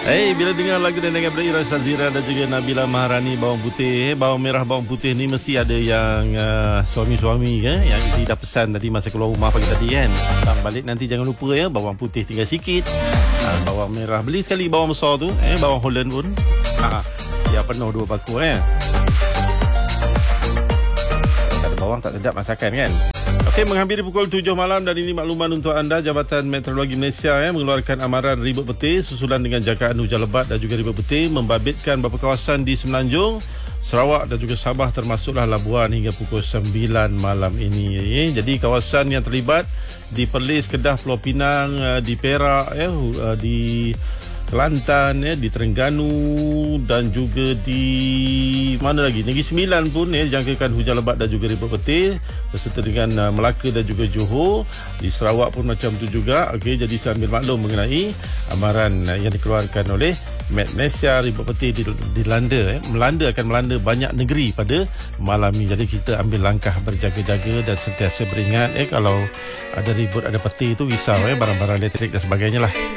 Bila dengar lagu dengan Ira Shazira dan juga Nabila Maharani, bawang putih, bawang merah, bawang putih ni mesti ada yang suami-suami yang isi dah pesan tadi masa keluar rumah pagi tadi kan. Bang balik nanti jangan lupa bawang putih tinggal sikit. Bawang merah beli sekali bawang besar tu, bawang Holland pun. Dia penuh 2 paku Tak ada bawang tak sedap masakan kan. Okey, menghampiri pukul 7 malam dan ini makluman untuk anda. Jabatan Meteorologi Malaysia mengeluarkan amaran ribut petir susulan dengan jangkaan hujan lebat dan juga ribut petir membabitkan beberapa kawasan di Semenanjung, Sarawak dan juga Sabah, termasuklah Labuan hingga pukul 9 malam ini. Jadi kawasan yang terlibat di Perlis, Kedah, Pulau Pinang, di Perak, di Kelantan, di Terengganu dan juga di mana lagi, Negeri Sembilan pun dijangkakan hujan lebat dan juga ribut petir beserta dengan Melaka dan juga Johor. Di Sarawak pun macam tu juga. Okey, jadi saya ambil maklum mengenai amaran yang dikeluarkan oleh Met Malaysia. Ribut petir akan melanda banyak negeri pada malam ini. Jadi kita ambil langkah berjaga-jaga dan sentiasa beringat kalau ada ribut, ada petir tu risau barang-barang elektrik dan sebagainya lah.